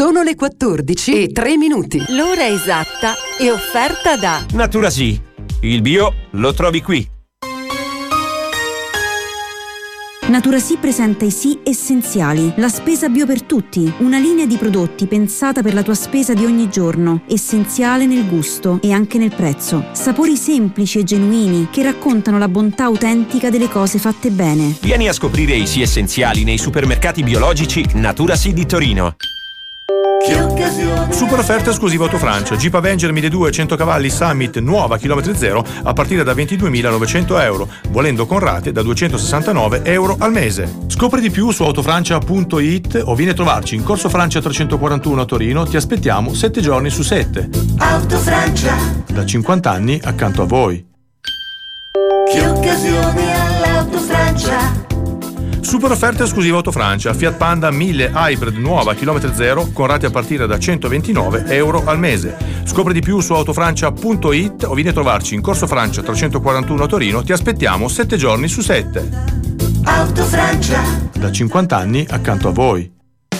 Sono le 14:03. L'ora esatta è offerta da Naturasì. Il bio lo trovi qui. Naturasì presenta i Sì Essenziali, la spesa bio per tutti, una linea di prodotti pensata per la tua spesa di ogni giorno, essenziale nel gusto e anche nel prezzo. Sapori semplici e genuini che raccontano la bontà autentica delle cose fatte bene. Vieni a scoprire i Sì Essenziali nei supermercati biologici Naturasì di Torino. Che occasione! Super offerta esclusiva Autofrancia. Jeep Avenger 1200 100 cavalli Summit nuova chilometri zero a partire da 22.900 euro, volendo con rate da 269 euro al mese. Scopri di più su autofrancia.it o vieni a trovarci in Corso Francia 341 a Torino. Ti aspettiamo 7 giorni su 7. Autofrancia. Da 50 anni accanto a voi. Che occasione all'Autofrancia! Super offerta esclusiva Autofrancia. Fiat Panda 1000 Hybrid nuova chilometri zero con rate a partire da 129 euro al mese. Scopri di più su autofrancia.it o vieni a trovarci in Corso Francia 341 a Torino. Ti aspettiamo 7 giorni su 7. Autofrancia. Da 50 anni accanto a voi.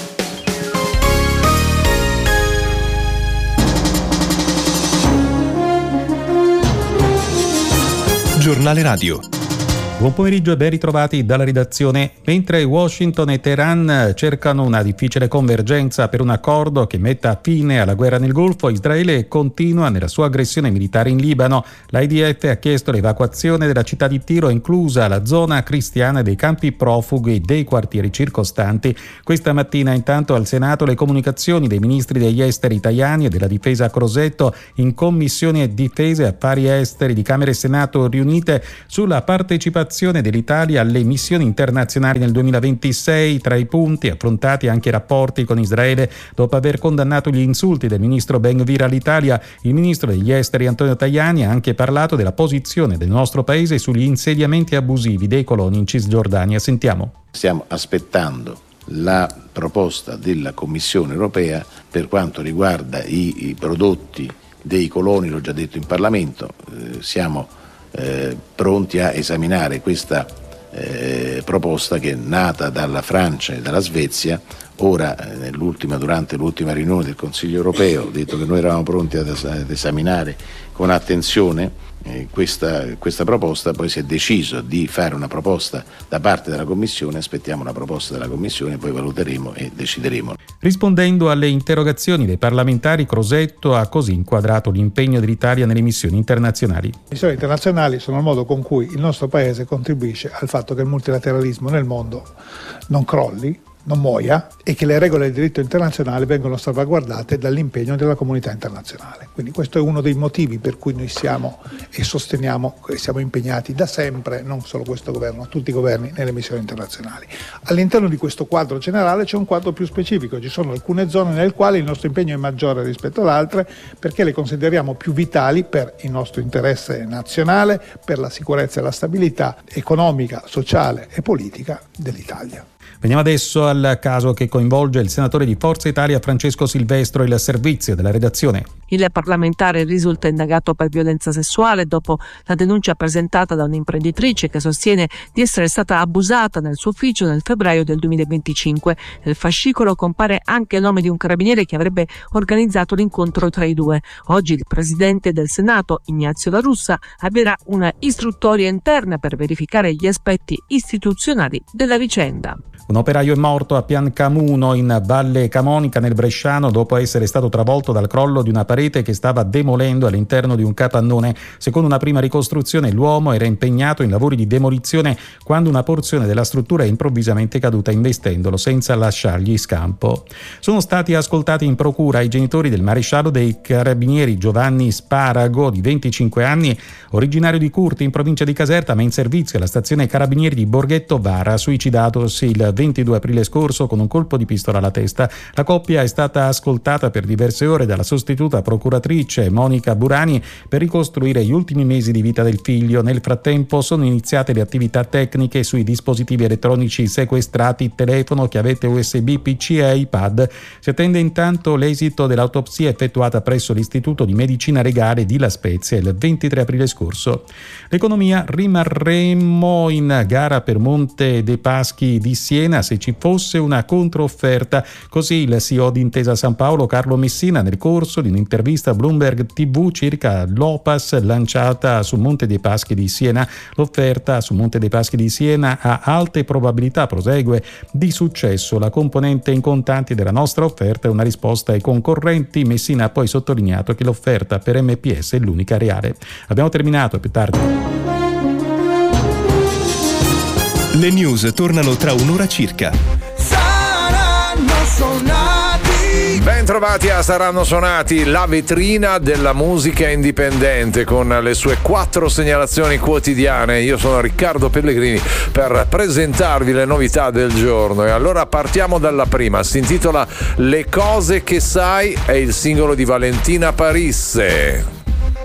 Giornale Radio. Buon pomeriggio e ben ritrovati dalla redazione. Mentre Washington e Teheran cercano una difficile convergenza per un accordo che metta fine alla guerra nel Golfo, Israele continua nella sua aggressione militare in Libano. L'IDF ha chiesto l'evacuazione della città di Tiro, inclusa la zona cristiana dei campi profughi dei quartieri circostanti. Questa mattina intanto al Senato le comunicazioni dei ministri degli esteri italiani e della difesa a Crosetto in Commissione Difesa e Affari Esteri di Camera e Senato riunite sulla partecipazione dell'Italia alle missioni internazionali nel 2026. Tra i punti affrontati anche i rapporti con Israele. Dopo aver condannato gli insulti del ministro Ben-Gvir all'Italia, il ministro degli esteri Antonio Tajani ha anche parlato della posizione del nostro paese sugli insediamenti abusivi dei coloni in Cisgiordania. Sentiamo. Stiamo aspettando la proposta della Commissione europea per quanto riguarda i prodotti dei coloni, l'ho già detto in Parlamento, siamo pronti a esaminare questa proposta che è nata dalla Francia e dalla Svezia. Ora, durante l'ultima riunione del Consiglio europeo, ho detto che noi eravamo pronti ad esaminare con attenzione questa proposta, poi si è deciso di fare una proposta da parte della Commissione, aspettiamo la proposta della Commissione, poi valuteremo e decideremo. Rispondendo alle interrogazioni dei parlamentari, Crosetto ha così inquadrato l'impegno dell'Italia nelle missioni internazionali. Le missioni internazionali sono il modo con cui il nostro Paese contribuisce al fatto che il multilateralismo nel mondo non crolli, non muoia e che le regole del diritto internazionale vengono salvaguardate dall'impegno della comunità internazionale. Quindi questo è uno dei motivi per cui noi siamo e sosteniamo e siamo impegnati da sempre, non solo questo governo, tutti i governi nelle missioni internazionali. All'interno di questo quadro generale c'è un quadro più specifico, ci sono alcune zone nelle quali il nostro impegno è maggiore rispetto ad altre perché le consideriamo più vitali per il nostro interesse nazionale, per la sicurezza e la stabilità economica, sociale e politica dell'Italia. Veniamo adesso al caso che coinvolge il senatore di Forza Italia Francesco Silvestro, il servizio della redazione. Il parlamentare risulta indagato per violenza sessuale dopo la denuncia presentata da un'imprenditrice che sostiene di essere stata abusata nel suo ufficio nel febbraio del 2025. Nel fascicolo compare anche il nome di un carabiniere che avrebbe organizzato l'incontro tra i due. Oggi il presidente del Senato, Ignazio La Russa, avvierà una istruttoria interna per verificare gli aspetti istituzionali della vicenda. Un operaio è morto a Piancamuno in Valle Camonica nel Bresciano dopo essere stato travolto dal crollo di una parete che stava demolendo all'interno di un capannone. Secondo una prima ricostruzione l'uomo era impegnato in lavori di demolizione quando una porzione della struttura è improvvisamente caduta investendolo senza lasciargli scampo. Sono stati ascoltati in procura i genitori del maresciallo dei carabinieri Giovanni Sparago di 25 anni, originario di Curti in provincia di Caserta ma in servizio alla stazione carabinieri di Borghetto Vara, suicidatosi il 22 aprile scorso con un colpo di pistola alla testa. La coppia è stata ascoltata per diverse ore dalla sostituta procuratrice Monica Burani per ricostruire gli ultimi mesi di vita del figlio. Nel frattempo sono iniziate le attività tecniche sui dispositivi elettronici sequestrati, telefono, chiavette USB, PC e iPad. Si attende intanto l'esito dell'autopsia effettuata presso l'Istituto di Medicina Legale di La Spezia il 23 aprile scorso. L'economia: rimarremo in gara per Monte dei Paschi di Siena Siena se ci fosse una controofferta. Così il CEO di Intesa San Paolo, Carlo Messina, nel corso di un'intervista a Bloomberg TV circa l'Opas lanciata su Monte dei Paschi di Siena. L'offerta su Monte dei Paschi di Siena ha alte probabilità, prosegue, di successo. La componente in contanti della nostra offerta è una risposta ai concorrenti. Messina ha poi sottolineato che l'offerta per MPS è l'unica reale. Abbiamo terminato, più tardi. Le news tornano tra un'ora circa. Saranno suonati. Bentrovati a Saranno Suonati, la vetrina della musica indipendente con le sue 4 segnalazioni quotidiane. Io sono Riccardo Pellegrini per presentarvi le novità del giorno, e allora partiamo dalla prima. Si intitola Le cose che sai, è il singolo di Valentina Parisse.